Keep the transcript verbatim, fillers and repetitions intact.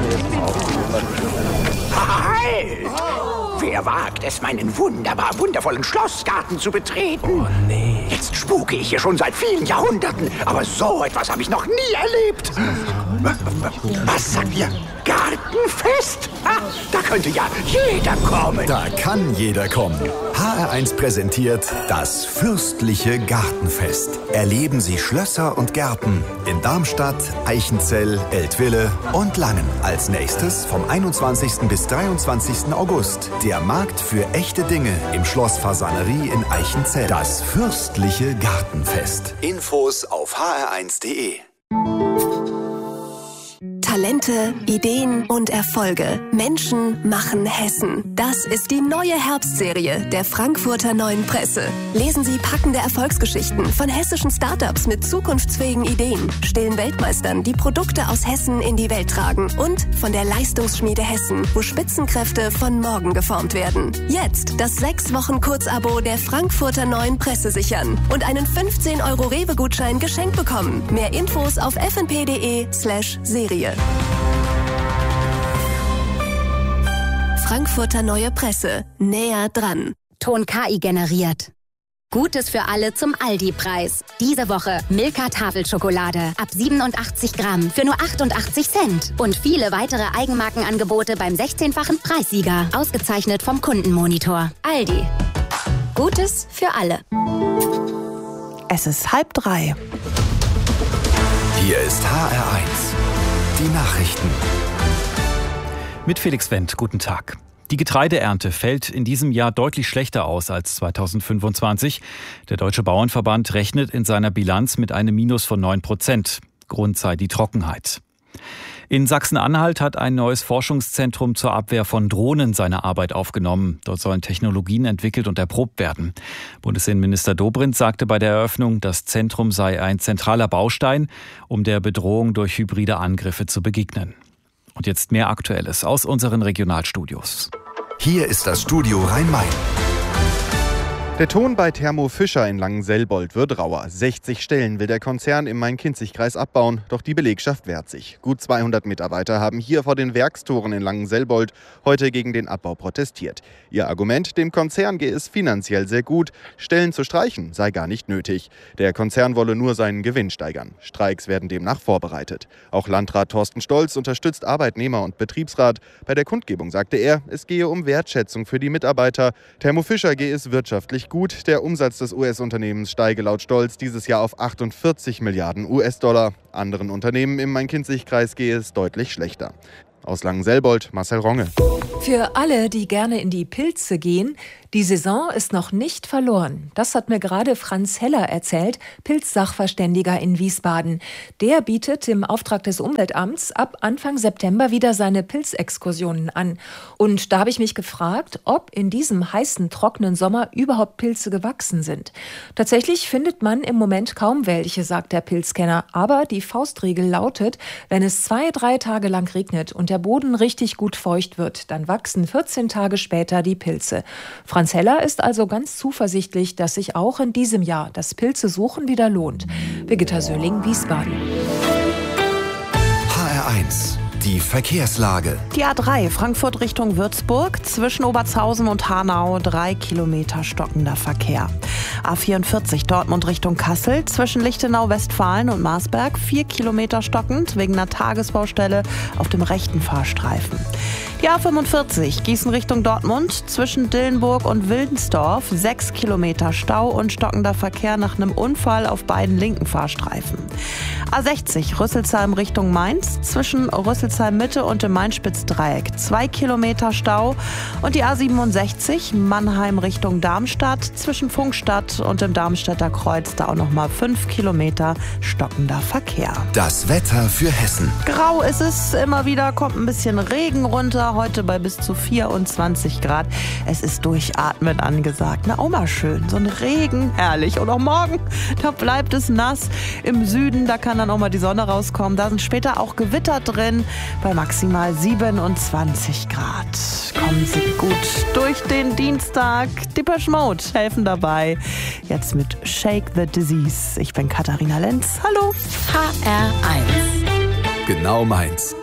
Halt! Wer wagt es, meinen wunderbar wundervollen Schlossgarten zu betreten? Oh nee. Jetzt spuke ich hier schon seit vielen Jahrhunderten, aber so etwas habe ich noch nie erlebt. Was sagt ihr? Gartenfest? Ah, da könnte ja jeder kommen. Da kann jeder kommen. H R eins präsentiert das fürstliche Gartenfest. Erleben Sie Schlösser und Gärten in Darmstadt, Eichenzell, Eltville und Langen. Als nächstes vom einundzwanzigsten bis dreiundzwanzigsten August der Markt für echte Dinge im Schloss Fasanerie in Eichenzell. Das fürstliche Gartenfest. Infos auf h r eins punkt d e. Talente, Ideen und Erfolge. Menschen machen Hessen. Das ist die neue Herbstserie der Frankfurter Neuen Presse. Lesen Sie packende Erfolgsgeschichten von hessischen Startups mit zukunftsfähigen Ideen, stillen Weltmeistern, die Produkte aus Hessen in die Welt tragen und von der Leistungsschmiede Hessen, wo Spitzenkräfte von morgen geformt werden. Jetzt das sechs Wochen Kurzabo der Frankfurter Neuen Presse sichern und einen fünfzehn Euro Rewe-Gutschein geschenkt bekommen. Mehr Infos auf f n p punkt d e slash Serie. Frankfurter Neue Presse. Näher dran. Ton K I generiert. Gutes für alle zum Aldi-Preis. Diese Woche Milka Tafelschokolade ab siebenundachtzig Gramm für nur achtundachtzig Cent. Und viele weitere Eigenmarkenangebote beim sechzehnfachen Preissieger. Ausgezeichnet vom Kundenmonitor. Aldi. Gutes für alle. Es ist halb drei. Hier ist H R eins. Die Nachrichten. Mit Felix Wendt, guten Tag. Die Getreideernte fällt in diesem Jahr deutlich schlechter aus als zweitausendfünfundzwanzig. Der Deutsche Bauernverband rechnet in seiner Bilanz mit einem Minus von neun Prozent. Grund sei die Trockenheit. In Sachsen-Anhalt hat ein neues Forschungszentrum zur Abwehr von Drohnen seine Arbeit aufgenommen. Dort sollen Technologien entwickelt und erprobt werden. Bundesinnenminister Dobrindt sagte bei der Eröffnung, das Zentrum sei ein zentraler Baustein, um der Bedrohung durch hybride Angriffe zu begegnen. Und jetzt mehr Aktuelles aus unseren Regionalstudios. Hier ist das Studio Rhein-Main. Der Ton bei Thermo Fischer in Langenselbold wird rauer. sechzig Stellen will der Konzern im Main-Kinzig-Kreis abbauen, doch die Belegschaft wehrt sich. Gut zweihundert Mitarbeiter haben hier vor den Werkstoren in Langenselbold heute gegen den Abbau protestiert. Ihr Argument, dem Konzern gehe es finanziell sehr gut, Stellen zu streichen sei gar nicht nötig. Der Konzern wolle nur seinen Gewinn steigern. Streiks werden demnach vorbereitet. Auch Landrat Thorsten Stolz unterstützt Arbeitnehmer und Betriebsrat. Bei der Kundgebung sagte er, es gehe um Wertschätzung für die Mitarbeiter. Thermo Fischer gehe es wirtschaftlich gut. Der Umsatz des U S-Unternehmens steige laut Stolz dieses Jahr auf achtundvierzig Milliarden U S-Dollar. Anderen Unternehmen im Main-Kinzig-Kreis gehe es deutlich schlechter. Aus Langenselbold, Marcel Ronge. Für alle, die gerne in die Pilze gehen, die Saison ist noch nicht verloren. Das hat mir gerade Franz Heller erzählt, Pilzsachverständiger in Wiesbaden. Der bietet im Auftrag des Umweltamts ab Anfang September wieder seine Pilzexkursionen an. Und da habe ich mich gefragt, ob in diesem heißen, trockenen Sommer überhaupt Pilze gewachsen sind. Tatsächlich findet man im Moment kaum welche, sagt der Pilzkenner. Aber die Faustregel lautet, wenn es zwei, drei Tage lang regnet und der Boden richtig gut feucht wird, dann wachsen vierzehn Tage später die Pilze. Franz Heller ist also ganz zuversichtlich, dass sich auch in diesem Jahr das Pilzesuchen wieder lohnt. Birgitta Söhling, Wiesbaden. H R eins. Die Verkehrslage. Die A drei Frankfurt Richtung Würzburg, zwischen Obertshausen und Hanau, drei Kilometer stockender Verkehr. A vierundvierzig Dortmund Richtung Kassel, zwischen Lichtenau, Westfalen und Marsberg, vier Kilometer stockend, wegen einer Tagesbaustelle auf dem rechten Fahrstreifen. Die A fünfundvierzig Gießen Richtung Dortmund, zwischen Dillenburg und Wilnsdorf, sechs Kilometer Stau und stockender Verkehr nach einem Unfall auf beiden linken Fahrstreifen. A sechzig Rüsselsheim Richtung Mainz, zwischen Rüsselsheim Mitte und dem Main-Spitz-Dreieck, zwei Kilometer Stau. Und die A siebenundsechzig Mannheim Richtung Darmstadt, zwischen Funkstadt und dem Darmstädter Kreuz, da auch nochmal fünf Kilometer stockender Verkehr. Das Wetter für Hessen. Grau ist es, immer wieder kommt ein bisschen Regen runter, heute bei bis zu vierundzwanzig Grad. Es ist Durchatmen angesagt. Na, auch mal schön, so ein Regen, herrlich. Und auch morgen, da bleibt es nass. Im Süden, da kann dann auch mal die Sonne rauskommen. Da sind später auch Gewitter drin, bei maximal siebenundzwanzig Grad. Kommen Sie gut durch den Dienstag. Depeche Mode helfen dabei. Jetzt mit Shake the Disease. Ich bin Katharina Lenz. Hallo. H R eins. Genau meins.